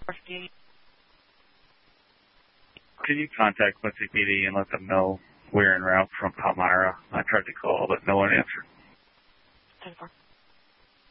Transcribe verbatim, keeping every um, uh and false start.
Can you contact Quincy P D and let them know we're en route from Palmyra? I tried to call, but no one answered. ten four.